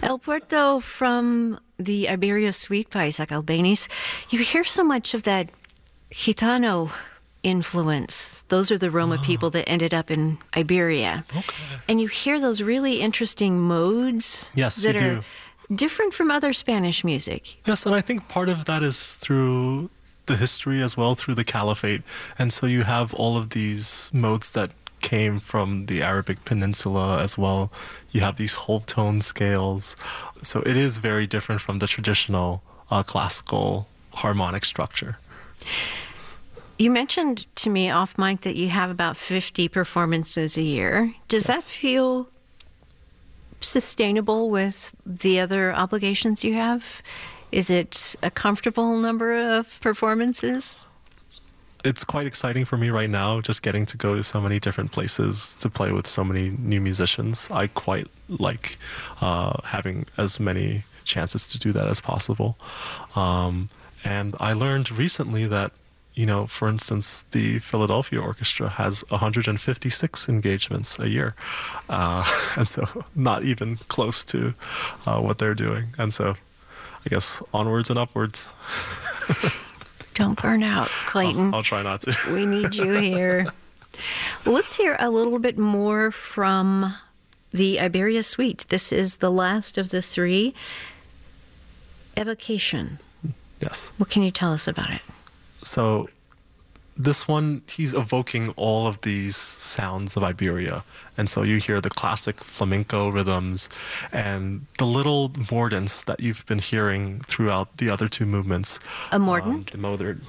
El Puerto from the Iberia Suite by Isaac Albéniz. You hear so much of that Gitano influence. Those are the Roma people that ended up in Iberia. Okay. And you hear those really interesting modes Yes, that you are do. different from other Spanish music. Yes, and I think part of that is through the history as well, through the Caliphate. And so you have all of these modes that came from the Arabic Peninsula as well. You have these whole tone scales. So it is very different from the traditional classical harmonic structure. You mentioned to me off mic that you have about 50 performances a year. Does that feel sustainable with the other obligations you have? Is it a comfortable number of performances? It's quite exciting for me right now, just getting to go to so many different places to play with so many new musicians. I quite like having as many chances to do that as possible. And I learned recently that, you know, for instance, the Philadelphia Orchestra has 156 engagements a year. And so not even close to what they're doing. And so I guess onwards and upwards. Don't burn out, Clayton. I'll try not to. We need you here. Well, let's hear a little bit more from the Iberia Suite. This is the last of the three. Evocation. Yes. What can you tell us about it? So this one, he's evoking all of these sounds of Iberia. And so you hear the classic flamenco rhythms and the little mordents that you've been hearing throughout the other two movements. A mordent? The motard.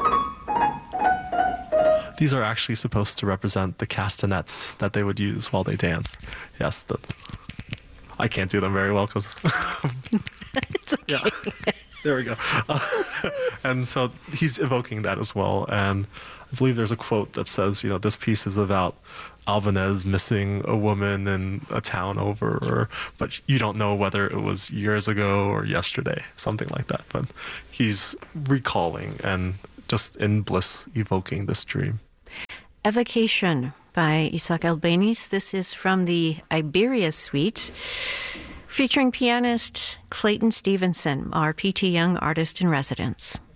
These are actually supposed to represent the castanets that they would use while they dance. Yes, I can't do them very well because... It's okay. Yeah. There we go. And so he's evoking that as well. And I believe there's a quote that says, you know, this piece is about Albanese missing a woman in a town over, but you don't know whether it was years ago or yesterday, something like that. But he's recalling and just in bliss evoking this dream. Evocation by Isaac Albéniz. This is from the Iberia Suite, featuring pianist Clayton Stevenson, our P.T. Young artist in residence.